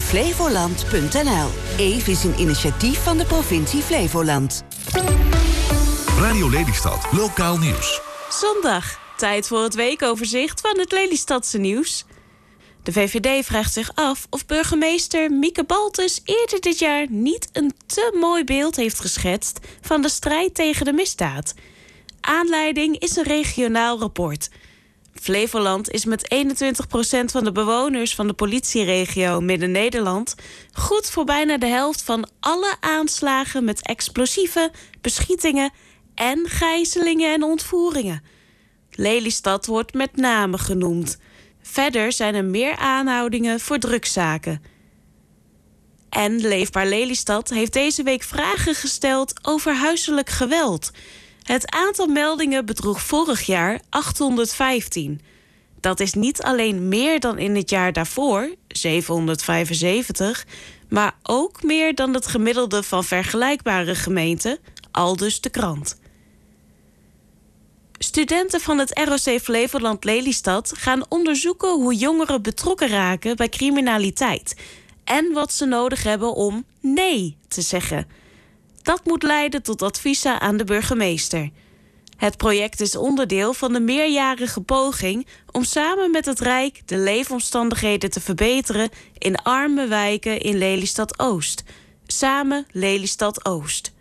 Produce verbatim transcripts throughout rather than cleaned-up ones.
flevoland punt n l. E V is een initiatief van de provincie Flevoland. Radio Lelystad, lokaal nieuws. Zondag, tijd voor het weekoverzicht van het Lelystadse nieuws. De V V D vraagt zich af of burgemeester Mieke Baltus eerder dit jaar niet een te mooi beeld heeft geschetst van de strijd tegen de misdaad. Aanleiding is een regionaal rapport. Flevoland is met eenentwintig procent van de bewoners van de politieregio Midden-Nederland goed voor bijna de helft van alle aanslagen met explosieven, beschietingen en gijzelingen en ontvoeringen. Lelystad wordt met name genoemd. Verder zijn er meer aanhoudingen voor drugszaken. En Leefbaar Lelystad heeft deze week vragen gesteld over huiselijk geweld. Het aantal meldingen bedroeg vorig jaar achthonderdvijftien. Dat is niet alleen meer dan in het jaar daarvoor, zevenhonderdvijfenzeventig... maar ook meer dan het gemiddelde van vergelijkbare gemeenten, aldus de krant. Studenten van het R O C Flevoland Lelystad gaan onderzoeken hoe jongeren betrokken raken bij criminaliteit en wat ze nodig hebben om nee te zeggen. Dat moet leiden tot adviezen aan de burgemeester. Het project is onderdeel van de meerjarige poging om samen met het Rijk de leefomstandigheden te verbeteren in arme wijken in Lelystad-Oost. Samen Lelystad-Oost.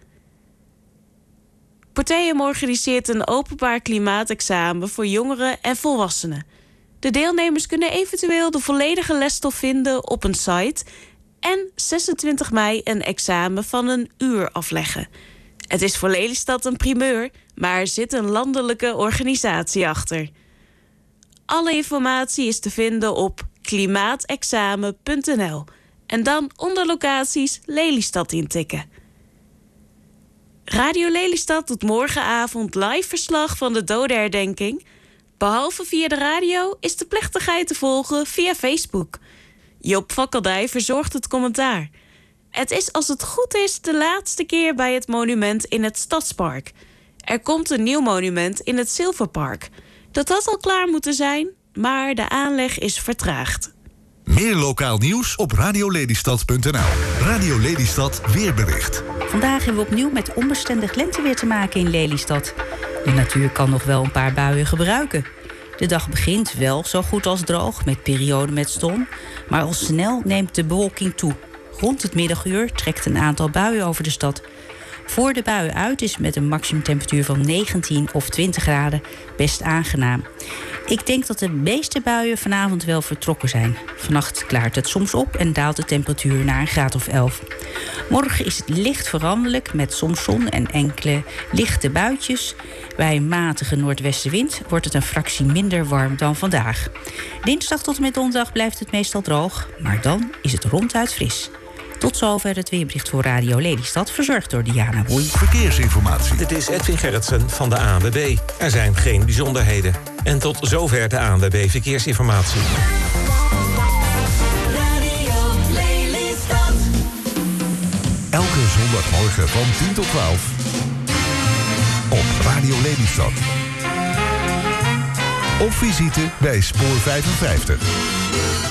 Porteum organiseert een openbaar klimaatexamen voor jongeren en volwassenen. De deelnemers kunnen eventueel de volledige lesstof vinden op een site en zesentwintig mei een examen van een uur afleggen. Het is voor Lelystad een primeur, maar er zit een landelijke organisatie achter. Alle informatie is te vinden op klimaatexamen punt n l en dan onder locaties Lelystad intikken. Radio Lelystad doet morgenavond live verslag van de dodenherdenking. Behalve via de radio is de plechtigheid te volgen via Facebook. Job Vakkeldij verzorgt het commentaar. Het is als het goed is de laatste keer bij het monument in het Stadspark. Er komt een nieuw monument in het Zilverpark. Dat had al klaar moeten zijn, maar de aanleg is vertraagd. Meer lokaal nieuws op radio lelystad punt n l. Radio Lelystad weerbericht. Vandaag hebben we opnieuw met onbestendig lenteweer te maken in Lelystad. De natuur kan nog wel een paar buien gebruiken. De dag begint wel zo goed als droog, met perioden met zon. Maar al snel neemt de bewolking toe. Rond het middaguur trekt een aantal buien over de stad. Voor de buien uit is met een maximumtemperatuur van negentien of twintig graden best aangenaam. Ik denk dat de meeste buien vanavond wel vertrokken zijn. Vannacht klaart het soms op en daalt de temperatuur naar een graad of elf. Morgen is het licht veranderlijk met soms zon en enkele lichte buitjes. Bij een matige noordwestenwind wordt het een fractie minder warm dan vandaag. Dinsdag tot en met donderdag blijft het meestal droog, maar dan is het ronduit fris. Tot zover het weerbericht voor Radio Lelystad, verzorgd door Diana Woei. Verkeersinformatie. Dit is Edwin Gerritsen van de A N W B. Er zijn geen bijzonderheden. En tot zover de A N W B Verkeersinformatie. Radio Lelystad. Elke zondagmorgen van tien tot twaalf. Op Radio Lelystad. Of visite bij Spoor vijfenvijftig.